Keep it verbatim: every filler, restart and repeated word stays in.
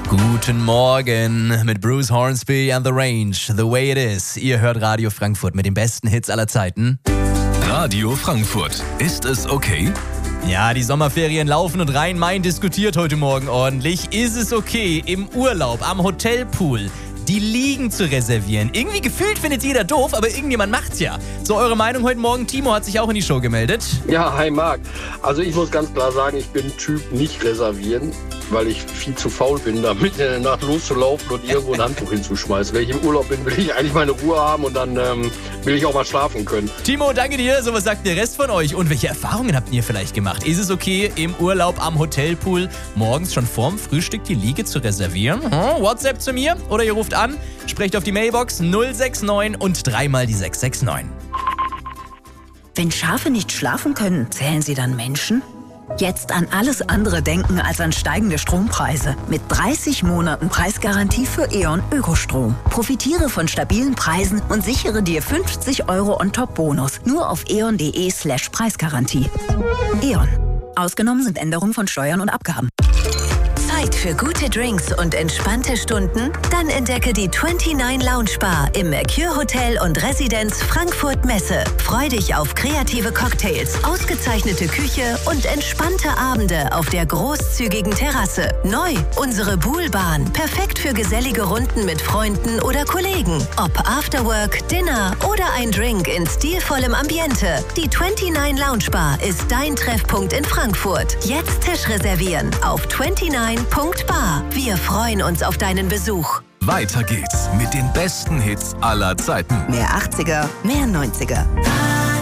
Guten Morgen mit Bruce Hornsby and The Range, The Way It Is. Ihr hört Radio Frankfurt mit den besten Hits aller Zeiten. Radio Frankfurt, ist es okay? Ja, die Sommerferien laufen und Rhein-Main diskutiert heute Morgen ordentlich. Ist es okay, im Urlaub am Hotelpool die Liegen zu reservieren? Irgendwie gefühlt findet jeder doof, aber irgendjemand macht's ja. So, eure Meinung heute Morgen? Timo hat sich auch in die Show gemeldet. Ja, hi Marc. Also ich muss ganz klar sagen, ich bin Typ nicht reservieren, weil ich viel zu faul bin, da mitten in der Nacht loszulaufen und irgendwo ein Handtuch hinzuschmeißen. Wenn ich im Urlaub bin, will ich eigentlich meine Ruhe haben und dann ähm, will ich auch mal schlafen können. Timo, danke dir. So, was sagt der Rest von euch? Und welche Erfahrungen habt ihr vielleicht gemacht? Ist es okay, im Urlaub am Hotelpool morgens schon vorm Frühstück die Liege zu reservieren? Hm? WhatsApp zu mir oder ihr ruft an, sprecht auf die Mailbox null sechs neun und dreimal die sechs sechs neun. Wenn Schafe nicht schlafen können, zählen sie dann Menschen? Jetzt an alles andere denken als an steigende Strompreise. Mit dreißig Monaten Preisgarantie für E.ON Ökostrom. Profitiere von stabilen Preisen und sichere dir fünfzig Euro On-Top-Bonus. Nur auf eon.de slash Preisgarantie. E.ON. Ausgenommen sind Änderungen von Steuern und Abgaben. Zeit für gute Drinks und entspannte Stunden? Dann entdecke die neunundzwanzig Lounge Bar im Mercure Hotel und Residenz Frankfurt Messe. Freu dich auf kreative Cocktails, ausgezeichnete Küche und entspannte Abende auf der großzügigen Terrasse. Neu, unsere Poolbahn. Perfekt für gesellige Runden mit Freunden oder Kollegen. Ob Afterwork, Dinner oder ein Drink in stilvollem Ambiente. Die neunundzwanzig Lounge Bar ist dein Treffpunkt in Frankfurt. Jetzt Tisch reservieren auf neunundneunzig Punkt bar. Wir freuen uns auf deinen Besuch. Weiter geht's mit den besten Hits aller Zeiten. Mehr achtziger, mehr neunziger.